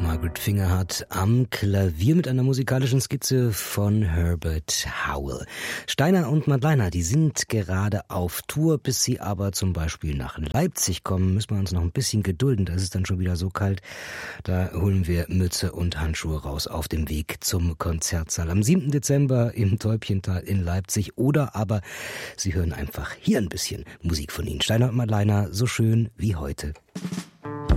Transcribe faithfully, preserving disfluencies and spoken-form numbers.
Margaret Fingerhut am Klavier mit einer musikalischen Skizze von Herbert Howell. Steiner und Madleiner, die sind gerade auf Tour. Bis sie aber zum Beispiel nach Leipzig kommen, müssen wir uns noch ein bisschen gedulden. Da ist es dann schon wieder so kalt. Da holen wir Mütze und Handschuhe raus auf dem Weg zum Konzertsaal am siebten Dezember im Täubchental in Leipzig. Oder aber Sie hören einfach hier ein bisschen Musik von Ihnen. Steiner und Madleiner, so schön wie heute.